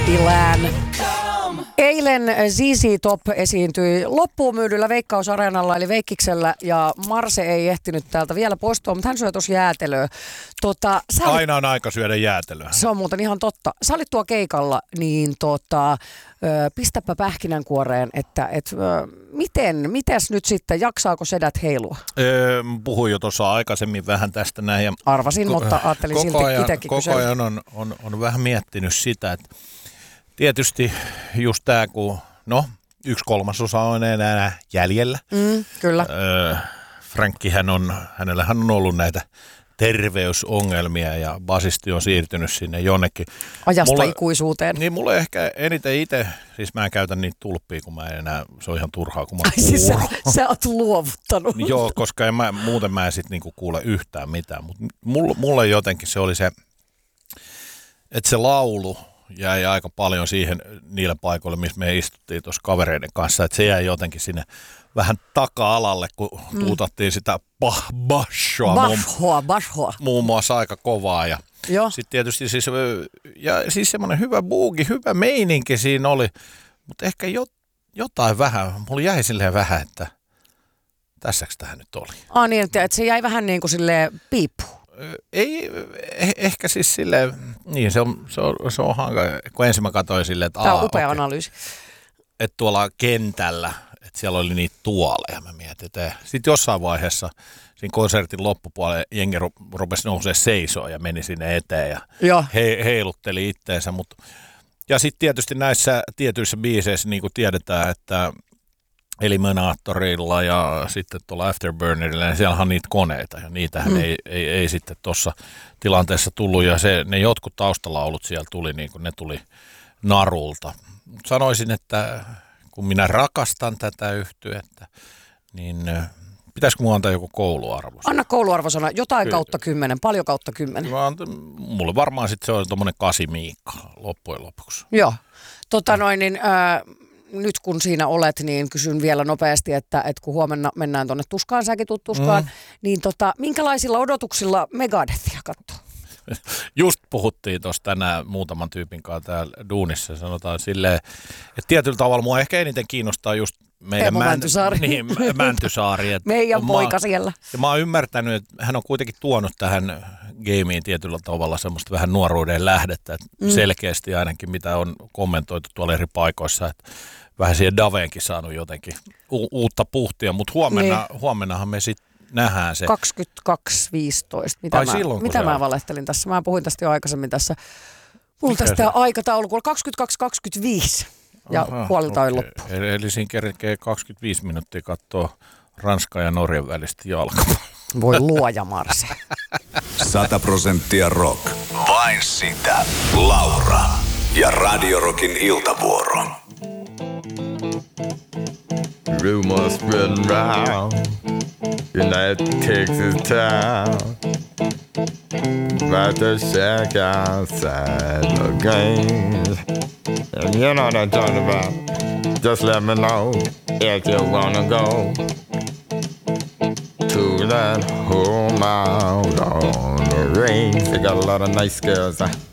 Ilään. Eilen ZZ Top esiintyi loppuun myydyllä Veikkaus-areenalla eli Veikkiksellä ja Marse ei ehtinyt täältä vielä poistua, mutta hän syö tuossa jäätelöä. Aina on aika syödä jäätelöä. Se on muuten ihan totta. Sä olit tuo keikalla, niin pistäpä pähkinänkuoreen, että mites nyt sitten, jaksaako sedät heilua? Puhuin jo tuossa aikaisemmin vähän tästä näin. Ja arvasin, mutta ajattelin silti itsekin koko ajan on vähän miettinyt sitä, että tietysti just tämä, kun 1/3 on enää jäljellä. Kyllä. Hänellähän on ollut näitä terveysongelmia ja basisti on siirtynyt sinne jonnekin. Ajasta ikuisuuteen. Niin mulle ehkä eniten itse, siis mä käytän niitä tulppia, kun mä en enää, se on ihan turhaa, kun mä siis sä oot luovuttanut. Joo, koska muuten mä en sit niinku kuule yhtään mitään, mutta mulle jotenkin se oli se, että se laulu jäi aika paljon siihen niille paikoille, missä me istuttiin tuossa kavereiden kanssa, että se jäi jotenkin sinne vähän taka-alalle, kun tuutattiin sitä bashoa muun muassa aika kovaa. Ja sitten tietysti siis semmoinen hyvä buugi, hyvä meininki siinä oli, mutta ehkä jotain vähän, mulla jäi silleen vähän, että tässäks tähän nyt oli. Niin, että se jäi vähän niin kuin silleen piippuun. Ei, ehkä siis silleen, niin se on hankala, kun ensin mä katsoin silleen, että tämä on upea analyysi. Että tuolla kentällä, että siellä oli niitä tuoleja, mä mietin, että sitten jossain vaiheessa siinä konsertin loppupuolella jengi rupesi nousee seisoon ja meni sinne eteen ja heilutteli itteensä, ja sitten tietysti näissä tietyissä biiseissä niin kuin tiedetään, että Eliminaattorilla ja sitten tuolla Afterburnerilla, niin siellähän on niitä koneita ja niitähän ei sitten tuossa tilanteessa tullut ja ne jotkut taustalaulut siellä tuli, niin kuin ne tuli narulta. Sanoisin, että kun minä rakastan tätä yhtyettä, niin pitäisikö minua antaa joku kouluarvo? Anna kouluarvosana, jotain kautta 10, paljon kautta 10. Mulle varmaan sitten se on tuommoinen 8 Miikka loppujen lopuksi. Joo, nyt kun siinä olet, niin kysyn vielä nopeasti, että kun huomenna mennään tuonne Tuskaan, säkin tuut Tuskaan, niin minkälaisilla odotuksilla Megadethia katsoo? Just puhuttiin tuossa tänään muutaman tyypin kanssa täällä duunissa, sanotaan silleen, että tietyllä tavalla mua ehkä eniten kiinnostaa just meidän Mäntysaari. Meidän poika siellä. Ja mä oon ymmärtänyt, että hän on kuitenkin tuonut tähän gameen tietyllä tavalla semmoista vähän nuoruuden lähdettä, että selkeästi ainakin mitä on kommentoitu tuolla eri paikoissa, että vähän siihen Daveenkin saanut jotenkin uutta puhtia, mutta huomennahan me sitten nähdään se. 22.15. Mitä mä valehtelin tässä? Mä puhuin tästä jo aikaisemmin tässä. Mulla tästä aikataulukulla 22.25 ja puolilta on loppu. Eli siinä kerkee 25 minuuttia katsoa Ranskan ja Norjan välistä jalkapalloa. Voi luoja Marse. 100% rock. Vain sitä. Laura ja Radio Rockin iltavuoro. Rumors spreading round United Texas town about to shack outside the games. And you know what I'm talking about. Just let me know if you wanna go to that home out on the range. They got a lot of nice girls.